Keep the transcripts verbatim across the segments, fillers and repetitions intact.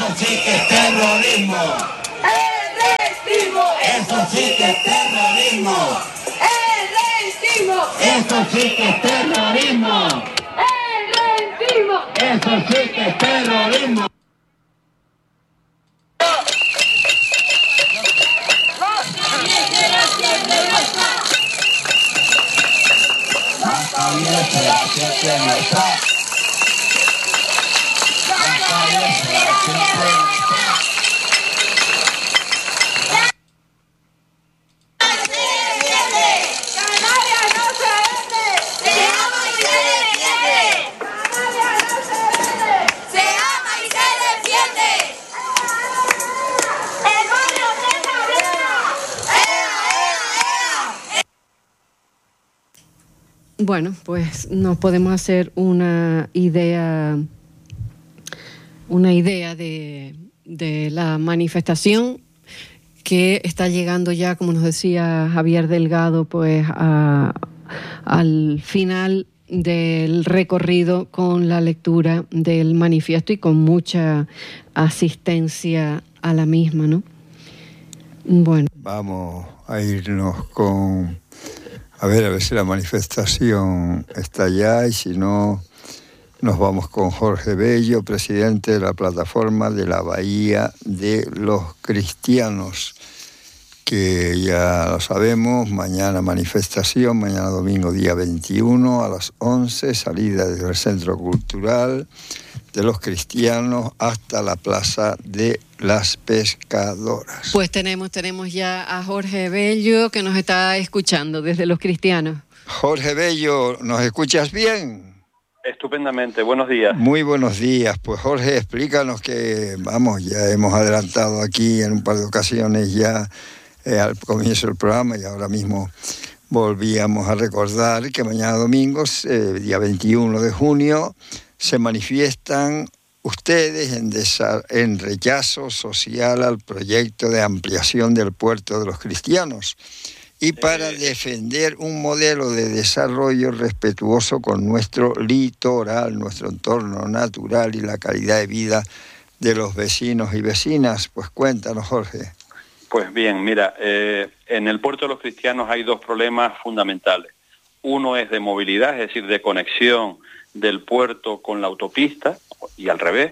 sí que es terrorismo. El rentismo. Eso sí que es terrorismo. El rentismo. Eso sí que es terrorismo. El rentismo. Eso sí que es terrorismo. La calle será siempre nuestra. La calle será siempre nuestra. Canarias no se vende. Se ama y se defiende. Canarias no se vende. Se ama y se defiende. El barrio de Cabrera. ¡Ea, ea, ea! Bueno, pues nos podemos hacer una idea, una idea de, de la manifestación que está llegando ya, como nos decía Javier Delgado, pues a, al final del recorrido con la lectura del manifiesto y con mucha asistencia a la misma, ¿no? Bueno. Vamos a irnos con... A ver, a ver si la manifestación está ya y si no, nos vamos con Jorge Bello, presidente de la plataforma de la Bahía de los Cristianos, que ya lo sabemos, mañana manifestación, mañana domingo día veintiuno a las once, salida desde el Centro Cultural de los Cristianos hasta la Plaza de las Pescadoras. Pues tenemos, tenemos ya a Jorge Bello que nos está escuchando desde Los Cristianos. Jorge Bello, ¿nos escuchas bien? Estupendamente, buenos días. Muy buenos días. Pues Jorge, explícanos que, vamos, ya hemos adelantado aquí en un par de ocasiones ya eh, al comienzo del programa y ahora mismo volvíamos a recordar que mañana domingo, eh, día veintiuno de junio, se manifiestan ustedes en, desa- en rechazo social al proyecto de ampliación del puerto de los Cristianos y para defender un modelo de desarrollo respetuoso con nuestro litoral, nuestro entorno natural y la calidad de vida de los vecinos y vecinas. Pues cuéntanos, Jorge. Pues bien, mira, eh, en el puerto de los Cristianos hay dos problemas fundamentales. Uno es de movilidad, es decir, de conexión del puerto con la autopista y al revés.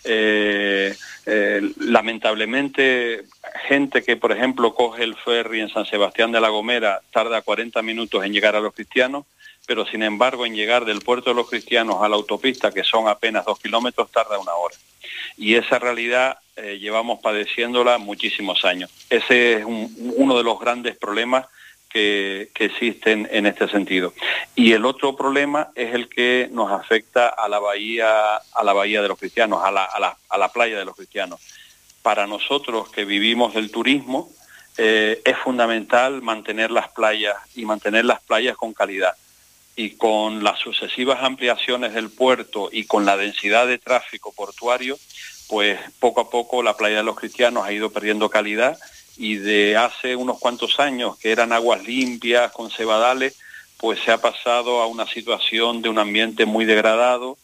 Eh, eh, lamentablemente, gente que, por ejemplo, coge el ferry en San Sebastián de la Gomera tarda cuarenta minutos en llegar a Los Cristianos, pero sin embargo en llegar del puerto de Los Cristianos a la autopista, que son apenas dos kilómetros, tarda una hora. Y esa realidad eh, llevamos padeciéndola muchísimos años. Ese es un, uno de los grandes problemas Que, que existen en este sentido. Y el otro problema es el que nos afecta a la bahía, a la bahía de los Cristianos, a la, a la, a la playa de los Cristianos. Para nosotros que vivimos del turismo, eh, es fundamental mantener las playas y mantener las playas con calidad. Y con las sucesivas ampliaciones del puerto y con la densidad de tráfico portuario, pues poco a poco la playa de los Cristianos ha ido perdiendo calidad. Y de hace unos cuantos años, que eran aguas limpias, con cebadales, pues se ha pasado a una situación de un ambiente muy degradado,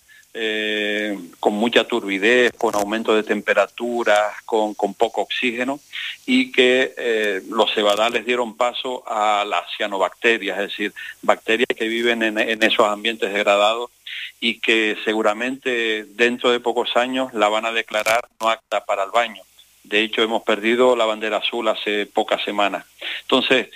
eh, con mucha turbidez, con aumento de temperaturas, con, con poco oxígeno, y que eh, los cebadales dieron paso a las cianobacterias, es decir, bacterias que viven en, en esos ambientes degradados y que seguramente dentro de pocos años la van a declarar no apta para el baño. De hecho, hemos perdido la bandera azul hace pocas semanas. Entonces,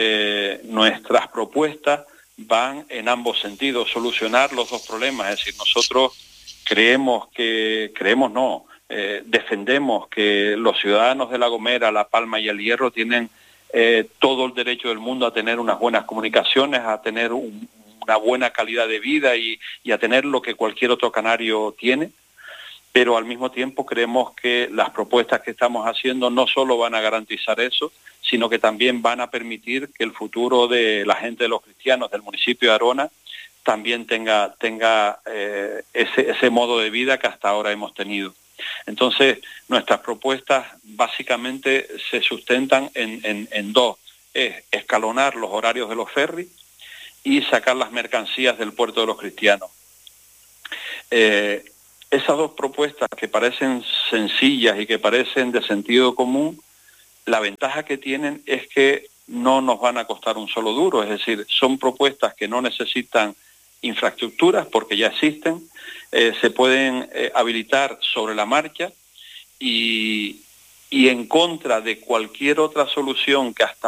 eh, nuestras propuestas van en ambos sentidos, solucionar los dos problemas. Es decir, nosotros creemos que, creemos no, eh, defendemos que los ciudadanos de La Gomera, La Palma y El Hierro tienen eh, todo el derecho del mundo a tener unas buenas comunicaciones, a tener un, una buena calidad de vida y, y a tener lo que cualquier otro canario tiene. Pero al mismo tiempo creemos que las propuestas que estamos haciendo no solo van a garantizar eso, sino que también van a permitir que el futuro de la gente de los Cristianos del municipio de Arona también tenga, tenga eh, ese, ese modo de vida que hasta ahora hemos tenido. Entonces, nuestras propuestas básicamente se sustentan en, en, en dos. Es escalonar los horarios de los ferries y sacar las mercancías del puerto de los Cristianos. Eh, esas dos propuestas que parecen sencillas y que parecen de sentido común, la ventaja que tienen es que no nos van a costar un solo duro, es decir, son propuestas que no necesitan infraestructuras porque ya existen, eh, se pueden eh, habilitar sobre la marcha y, y en contra de cualquier otra solución que hasta